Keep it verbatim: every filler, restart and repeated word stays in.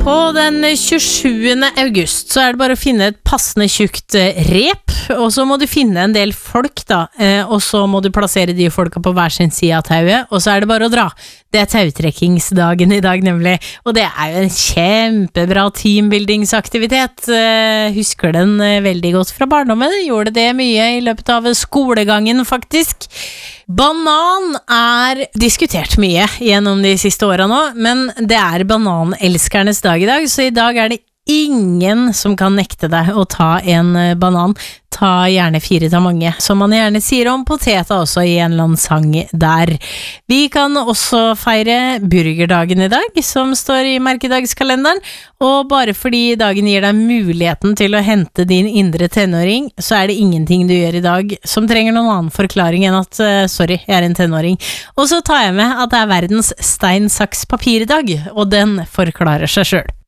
På den tjuesjuende august så er det bare å finne et passende tjukt rep, og så må du finne en del folk da, og så må du plassere de folka på hver sin side av tauet, og så er det bare å dra. Det er tautrekkingsdagen i dag nemlig, og det er jo en kjempebra teambuildingsaktivitet. Husker den veldig godt fra barndommen, gjorde det mye i løpet av skolegangen faktisk. Banan er diskutert mye gjennom de siste årene nå, men det er bananelskernes dag i dag, så i dag er det ingen som kan nekte deg å ta en banan. Ta gjerne fire til mange, som man gjerne sier om poteta også i en eller annen sang der. Vi kan også feire burgerdagen i dag, som står i merkedagskalenderen, og bare fordi dagen gir deg muligheten til å hente din indre tenåring, så er det ingenting du gjør i dag som trenger noen annen forklaring enn at, uh, sorry, jeg er en tenåring. Og så tar jeg med at det er verdens stein, saks, papir-dag, og den forklarer seg selv.